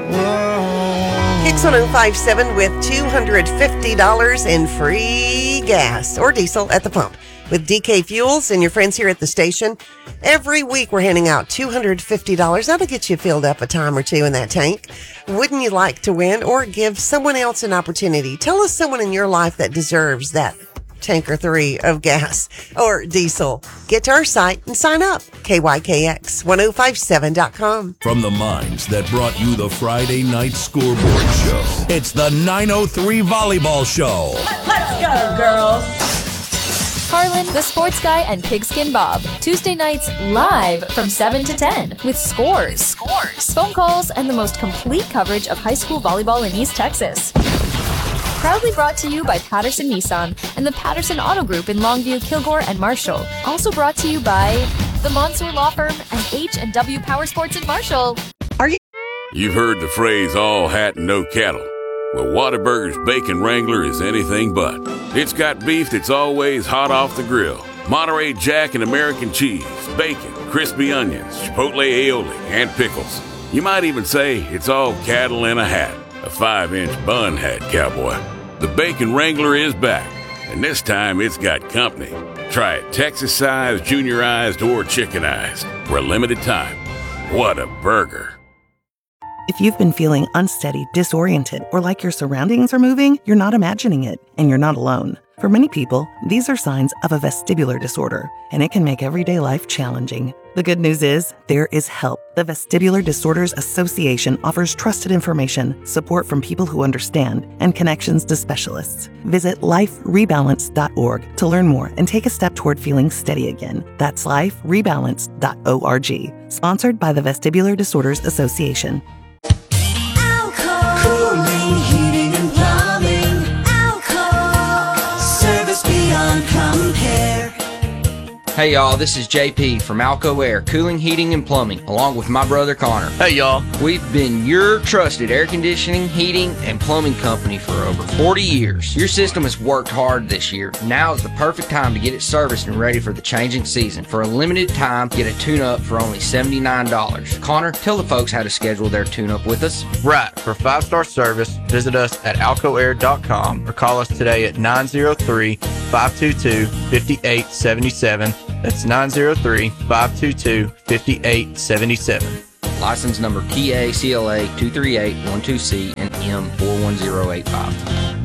Kicks 1057 with $250 in free gas or diesel at the pump. With DK Fuels and your friends here at the station, every week we're handing out $250. That'll get you filled up a time or two in that tank. Wouldn't you like to win or give someone else an opportunity? Tell us someone in your life that deserves that tank or three of gas or diesel. Get to our site and sign up. KYKX1057.com. From the minds that brought you the Friday Night Scoreboard Show, it's the 903 Volleyball Show. Let's go, girls. Harlan, the Sports Guy, and Pigskin Bob. Tuesday nights live from 7 to 10 with scores, phone calls, and the most complete coverage of high school volleyball in East Texas. Proudly brought to you by Patterson Nissan and the Patterson Auto Group in Longview, Kilgore, and Marshall. Also brought to you by the Monsoor Law Firm and H&W Power Sports in Marshall. You've heard the phrase, all hat and no cattle. Well, Whataburger's Bacon Wrangler is anything but. It's got beef that's always hot off the grill, Monterey Jack and American cheese, bacon, crispy onions, chipotle aioli, and pickles. You might even say it's all cattle in a hat. A 5-inch bun hat, cowboy. The Bacon Wrangler is back, and this time it's got company. Try it Texas-sized, junior-ized, or chickenized for a limited time. What a burger. If you've been feeling unsteady, disoriented, or like your surroundings are moving, you're not imagining it, and you're not alone. For many people, these are signs of a vestibular disorder, and it can make everyday life challenging. The good news is, there is help. The Vestibular Disorders Association offers trusted information, support from people who understand, and connections to specialists. Visit liferebalance.org to learn more and take a step toward feeling steady again. That's liferebalance.org. Sponsored by the Vestibular Disorders Association. Cooling, heating, and plumbing. Alco. Service beyond compare. Hey y'all, this is JP from Alco Air, Cooling, Heating, and Plumbing, along with my brother Connor. Hey y'all. We've been your trusted air conditioning, heating, and plumbing company for over 40 years. Your system has worked hard this year. Now is the perfect time to get it serviced and ready for the changing season. For a limited time, get a tune-up for only $79. Connor, tell the folks how to schedule their tune-up with us. Right, for 5-star service, visit us at alcoair.com or call us today at 903-522-5877. That's 903-522-5877. License number TA CLA 23812C and M41085.